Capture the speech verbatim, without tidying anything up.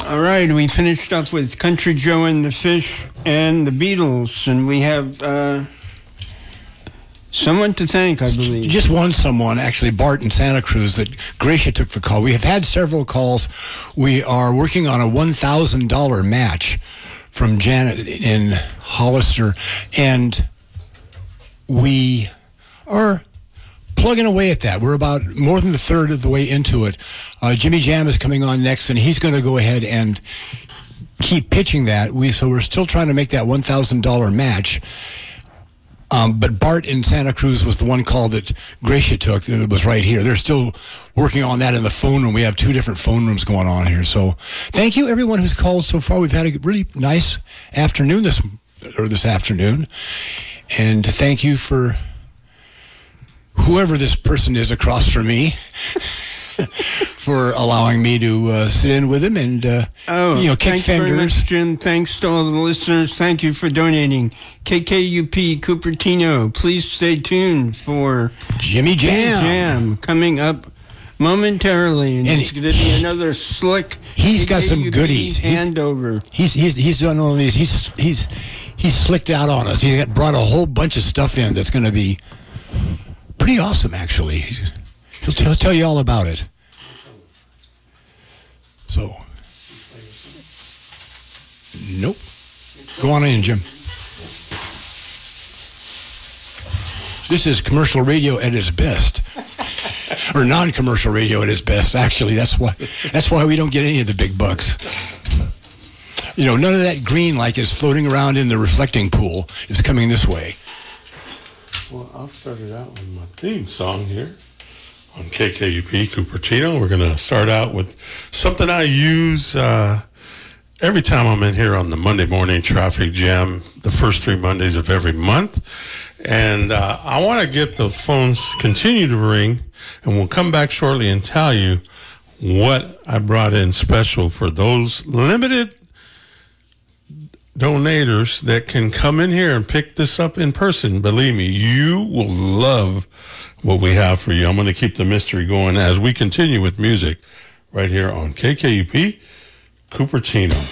All right, we finished up with Country Joe and the Fish and the Beatles, and we have uh, someone to thank, I believe. Just one someone, actually, Bart in Santa Cruz, that Gracia took the call. We have had several calls. We are working on a one thousand dollars match from Janet in Hollister, and we are plugging away at that. We're about more than a third of the way into it. Uh, Jimmy Jam is coming on next, and he's going to go ahead and keep pitching that. We so we're still trying to make that one thousand dollars match. Um, but Bart in Santa Cruz was the one call that Gracia took. It was right here. They're still working on that in the phone room. We have two different phone rooms going on here. So thank you, everyone who's called so far. We've had a really nice afternoon this or this afternoon, and thank you for whoever this person is across from me for allowing me to uh, sit in with him and uh, oh, you know, kick thanks fenders. Very much, Jim. Thanks to all the listeners. Thank you for donating. K K U P Cupertino. Please stay tuned for Jimmy Jam. Jam coming up momentarily, and, And it's going to be another slick. He's got some K K U P goodies. He's- Handover. He's he's he's done all of these. He's he's he's slicked out on us. He got brought a whole bunch of stuff in that's going to be pretty awesome, actually. He'll, he'll tell you all about it. So, nope. Go on in, Jim. This is commercial radio at its best, or non-commercial radio at its best. Actually, that's why that's why we don't get any of the big bucks. You know, none of that green like is floating around in the reflecting pool. Is coming this way. Well, I'll start it out with my theme song here on K K U P Cupertino. We're going to start out with something I use uh, every time I'm in here on the Monday morning traffic jam, the first three Mondays of every month. And uh, I want to get the phones continue to ring, and we'll come back shortly and tell you what I brought in special for those limited donators that can come in here and pick this up in person. Believe me, you will love what we have for you. I'm going to keep the mystery going as we continue with music right here on K K U P Cupertino.